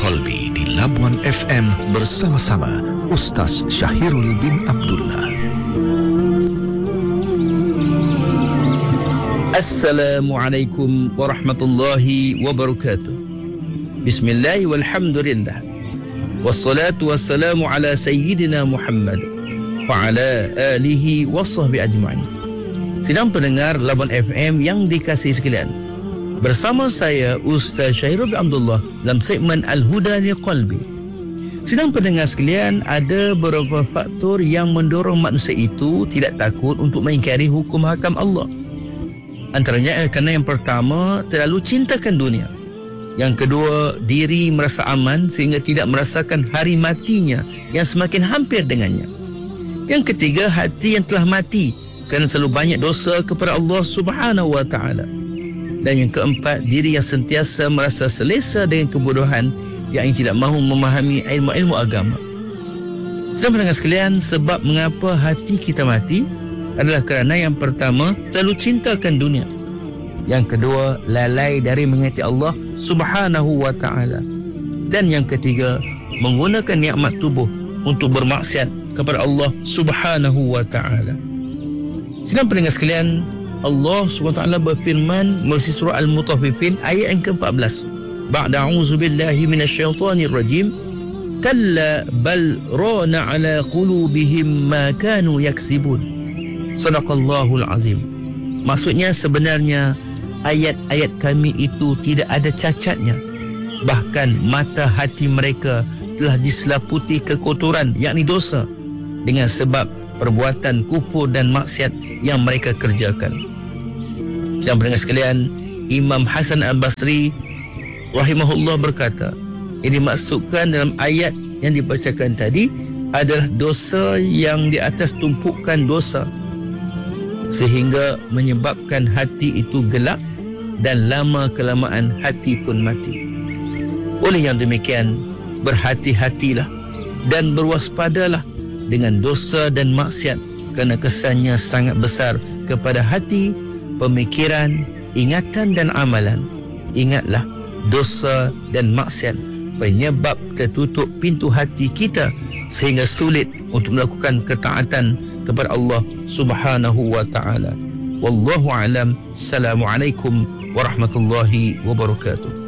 Qalbi di Labuan FM bersama-sama Ustaz Syahirul bin Abdullah. Assalamualaikum warahmatullahi wabarakatuh. Bismillah walhamdulillah. Wassalatu wassalamu ala sayyidina Muhammad wa ala alihi wa sahbihi ajma'in. Sidang pendengar Labuan FM yang dikasihi sekalian, bersama saya Ustaz Syahirul bin Abdullah dalam segmen Al-Huda li Qalbi. Sidang pendengar sekalian, ada beberapa faktor yang mendorong manusia itu tidak takut untuk mengingkari hukum hakam Allah. Antaranya kerana yang pertama, terlalu cintakan dunia. Yang kedua, diri merasa aman sehingga tidak merasakan hari matinya yang semakin hampir dengannya. Yang ketiga, hati yang telah mati kerana terlalu banyak dosa kepada Allah Subhanahu wa taala. Dan yang keempat, diri yang sentiasa merasa selesa dengan kebodohan yang tidak mahu memahami ilmu-ilmu agama. Sedang pendengar sekalian, sebab mengapa hati kita mati adalah kerana yang pertama, terlalu cintakan dunia. Yang kedua, lalai dari mengingati Allah Subhanahu wa taala. Dan yang ketiga, menggunakan nikmat tubuh untuk bermaksiat kepada Allah Subhanahu wa taala. Sidang pendengar sekalian, Allah SWT berfirman melalui surah Al-Mutaffifin ayat yang ke-14. Ba'da a'udzubillahi minasyaitonir rajim. Kalla bal rana ala qulubihim ma kanu yaksibun. Sadaqallahul azim. Maksudnya sebenarnya ayat-ayat kami itu tidak ada cacatnya. Bahkan mata hati mereka telah diselaputi kekotoran, yakni dosa, dengan sebab perbuatan kufur dan maksiat yang mereka kerjakan. Sedang pendengar sekalian, Imam Hasan Al-Basri rahimahullah berkata, yang dimaksudkan dalam ayat yang dibacakan tadi adalah dosa yang di atas tumpukan dosa, sehingga menyebabkan hati itu gelap dan lama-kelamaan hati pun mati. Oleh yang demikian, berhati-hatilah dan berwaspadalah dengan dosa dan maksiat, kerana kesannya sangat besar kepada hati, pemikiran, ingatan dan amalan. Ingatlah, dosa dan maksiat penyebab tertutup pintu hati kita sehingga sulit untuk melakukan ketaatan kepada Allah Subhanahu wa taala. Wallahu a'lam. Assalamualaikum warahmatullahi wabarakatuh.